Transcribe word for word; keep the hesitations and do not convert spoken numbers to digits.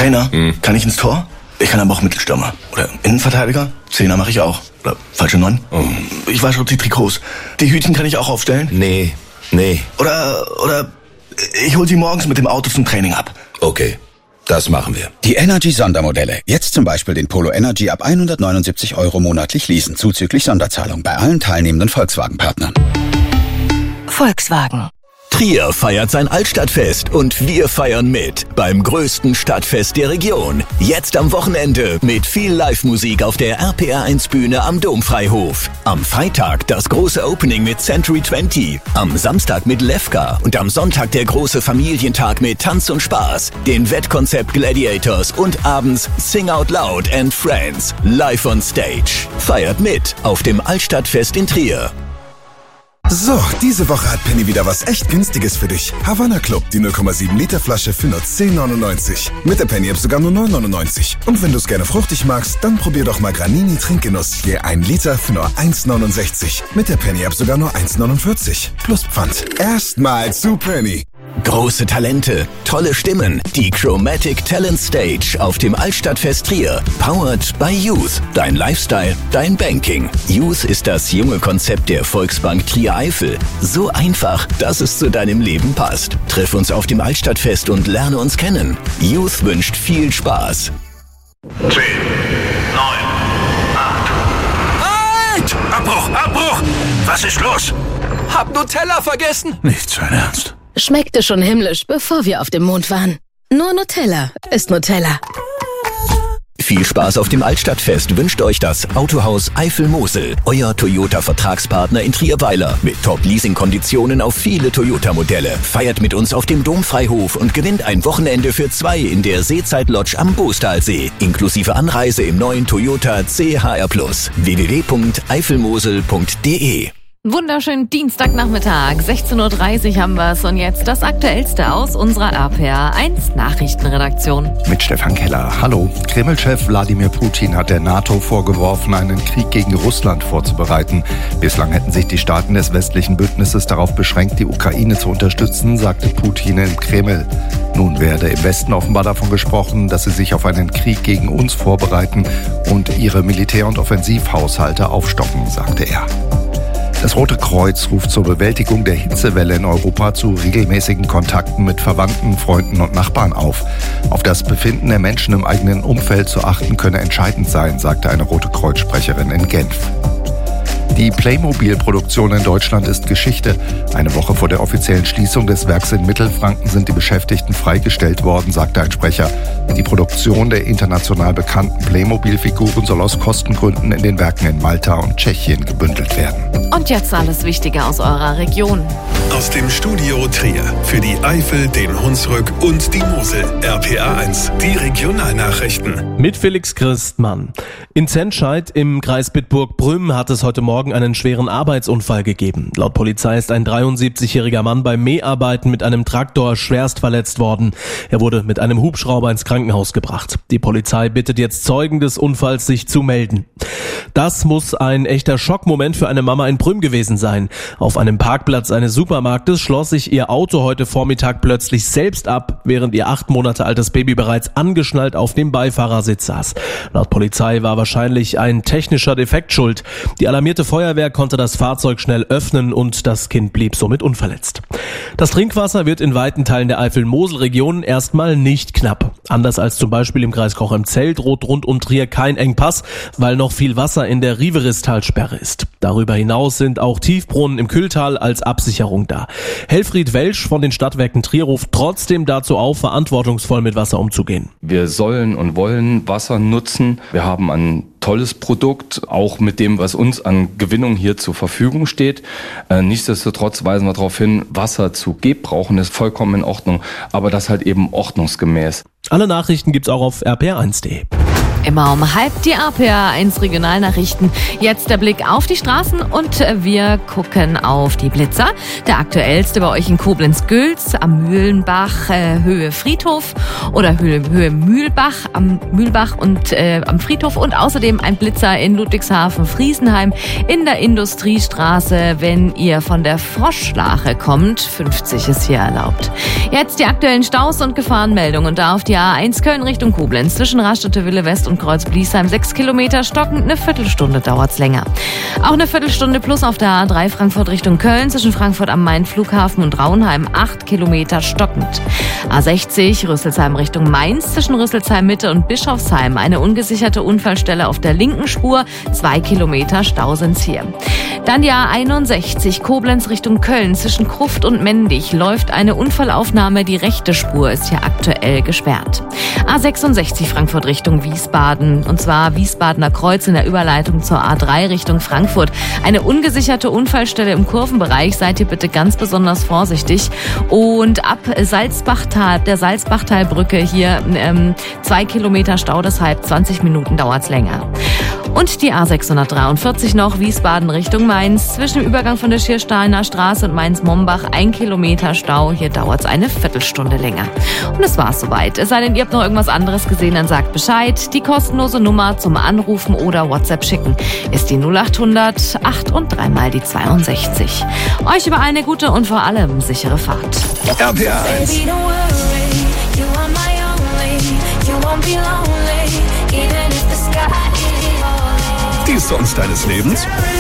Trainer, Hm. kann ich ins Tor? Ich kann aber auch Mittelstürmer. Oder Innenverteidiger? Zehner mache ich auch. Oder falsche Neun? Oh. Ich wasche die Trikots. Die Hütchen kann ich auch aufstellen? Nee, nee. Oder, oder ich hol sie morgens mit dem Auto zum Training ab. Okay, das machen wir. Die Energy-Sondermodelle. Jetzt zum Beispiel den Polo Energy ab hundertneunundsiebzig Euro monatlich leasen, zuzüglich Sonderzahlung bei allen teilnehmenden Volkswagen-Partnern. Volkswagen. Trier feiert sein Altstadtfest und wir feiern mit beim größten Stadtfest der Region. Jetzt am Wochenende mit viel Live-Musik auf der R P R eins Bühne am Domfreihof. Am Freitag das große Opening mit Century zwanzig, am Samstag mit Lefka und am Sonntag der große Familientag mit Tanz und Spaß, den Wettkonzept Gladiators und abends Sing Out Loud and Friends live on stage. Feiert mit auf dem Altstadtfest in Trier. So, diese Woche hat Penny wieder was echt Günstiges für dich. Havana Club, die null Komma sieben Liter Flasche für nur zehn neunundneunzig. Mit der Penny-App sogar nur neun neunundneunzig. Und wenn du es gerne fruchtig magst, dann probier doch mal Granini Trinkgenuss. Je ein Liter für nur eins neunundsechzig. Mit der Penny-App sogar nur eins neunundvierzig. Plus Pfand. Erstmal zu Penny. Große Talente, tolle Stimmen, die Chromatic Talent Stage auf dem Altstadtfest Trier. Powered by Youth, dein Lifestyle, dein Banking. Youth ist das junge Konzept der Volksbank Trier Eifel. So einfach, dass es zu deinem Leben passt. Triff uns auf dem Altstadtfest und lerne uns kennen. Youth wünscht viel Spaß. zehn, neun, acht. Halt! Abbruch, Abbruch! Was ist los? Hab Nutella vergessen. Nicht sein Ernst. Schmeckte schon himmlisch, bevor wir auf dem Mond waren. Nur Nutella ist Nutella. Viel Spaß auf dem Altstadtfest wünscht euch das Autohaus Eifel-Mosel, euer Toyota-Vertragspartner in Trierweiler. Mit Top-Leasing-Konditionen auf viele Toyota-Modelle. Feiert mit uns auf dem Domfreihof und gewinnt ein Wochenende für zwei in der Seezeit-Lodge am Boostalsee. Inklusive Anreise im neuen Toyota C H R Plus. w w w punkt eifelmosel punkt d e. Wunderschönen Dienstagnachmittag, sechzehn Uhr dreißig haben wir es und jetzt das Aktuellste aus unserer R P R eins Nachrichtenredaktion. Mit Stefan Keller. Hallo. Kreml-Chef Wladimir Putin hat der NATO vorgeworfen, einen Krieg gegen Russland vorzubereiten. Bislang hätten sich die Staaten des westlichen Bündnisses darauf beschränkt, die Ukraine zu unterstützen, sagte Putin im Kreml. Nun werde im Westen offenbar davon gesprochen, dass sie sich auf einen Krieg gegen uns vorbereiten und ihre Militär- und Offensivhaushalte aufstocken, sagte er. Das Rote Kreuz ruft zur Bewältigung der Hitzewelle in Europa zu regelmäßigen Kontakten mit Verwandten, Freunden und Nachbarn auf. Auf das Befinden der Menschen im eigenen Umfeld zu achten könne entscheidend sein, sagte eine Rote Kreuz-Sprecherin in Genf. Die Playmobil-Produktion in Deutschland ist Geschichte. Eine Woche vor der offiziellen Schließung des Werks in Mittelfranken sind die Beschäftigten freigestellt worden, sagte ein Sprecher. Die Produktion der international bekannten Playmobil-Figuren soll aus Kostengründen in den Werken in Malta und Tschechien gebündelt werden. Und jetzt alles Wichtige aus eurer Region. Aus dem Studio Trier für die Eifel, den Hunsrück und die Mosel. R P R eins, die Regionalnachrichten. Mit Felix Christmann. In Zentscheid im Kreis Bitburg-Prüm hat es heute Morgen einen schweren Arbeitsunfall gegeben. Laut Polizei ist ein dreiundsiebzigjähriger Mann beim Mäharbeiten mit einem Traktor schwerst verletzt worden. Er wurde mit einem Hubschrauber ins Krankenhaus gebracht. Die Polizei bittet jetzt Zeugen des Unfalls, sich zu melden. Das muss ein echter Schockmoment für eine Mama in Prüm gewesen sein. Auf einem Parkplatz eines Supermarktes schloss sich ihr Auto heute Vormittag plötzlich selbst ab, während ihr acht Monate altes Baby bereits angeschnallt auf dem Beifahrersitz saß. Laut Polizei war wahrscheinlich ein technischer Defekt schuld. Die alarmierte Feuerwehr konnte das Fahrzeug schnell öffnen und das Kind blieb somit unverletzt. Das Trinkwasser wird in weiten Teilen der Eifel-Mosel-Region erstmal nicht knapp. Anders als zum Beispiel im Kreis Cochem-Zell droht rund um Trier kein Engpass, weil noch viel Wasser in der Riveristalsperre ist. Darüber hinaus sind auch Tiefbrunnen im Kühltal als Absicherung da. Helfried Welsch von den Stadtwerken Trier ruft trotzdem dazu auf, verantwortungsvoll mit Wasser umzugehen. Wir sollen und wollen Wasser nutzen. Wir haben ein tolles Produkt, auch mit dem, was uns an Gewinnung hier zur Verfügung steht. Äh, nichtsdestotrotz weisen wir darauf hin, Wasser zu gebrauchen ist vollkommen in Ordnung, aber das halt eben ordnungsgemäß. Alle Nachrichten gibt's auch auf r p r eins punkt d e. Immer um halb die R P R eins Regionalnachrichten. Jetzt der Blick auf die Straßen und wir gucken auf die Blitzer. Der aktuellste bei euch in Koblenz-Gülz am Mühlenbach, äh, Höhe Friedhof oder Höhe, Höhe Mühlbach, am Mühlbach und äh, am Friedhof und außerdem ein Blitzer in Ludwigshafen-Friesenheim in der Industriestraße, wenn ihr von der Froschlache kommt. fünfzig ist hier erlaubt. Jetzt die aktuellen Staus und Gefahrenmeldungen. Da auf die A eins Köln Richtung Koblenz zwischen Raststätte-Wille West und Kreuz-Bliesheim sechs Kilometer stockend, eine Viertelstunde dauert's länger. Auch eine Viertelstunde plus auf der A drei Frankfurt Richtung Köln zwischen Frankfurt am Main Flughafen und Raunheim acht Kilometer stockend. A sechzig Rüsselsheim Richtung Mainz zwischen Rüsselsheim Mitte und Bischofsheim eine ungesicherte Unfallstelle auf der linken Spur, zwei Kilometer Stau sind's hier. Dann die A einundsechzig Koblenz Richtung Köln zwischen Kruft und Mendig läuft eine Unfallaufnahme, die rechte Spur ist hier aktuell gesperrt. A sechsundsechzig Frankfurt Richtung Wiesbaden und zwar Wiesbadener Kreuz in der Überleitung zur A drei Richtung Frankfurt. Eine ungesicherte Unfallstelle im Kurvenbereich, seid ihr bitte ganz besonders vorsichtig. Und ab Salzbachtal, der Salzbachtalbrücke hier ähm, zwei Kilometer Stau, deshalb zwanzig Minuten dauert's länger. Und die A sechshundertdreiundvierzig noch, Wiesbaden Richtung Mainz, zwischen dem Übergang von der Schiersteiner Straße und Mainz-Mombach, ein Kilometer Stau, hier dauert's eine Viertelstunde länger. Und das war's soweit. Es sei denn, ihr habt noch irgendwas anderes gesehen, dann sagt Bescheid. Die kostenlose Nummer zum Anrufen oder WhatsApp schicken ist die null achthundert acht und dreimal die zweiundsechzig. Euch über eine gute und vor allem sichere Fahrt. R P R eins. Die Songs deines Lebens?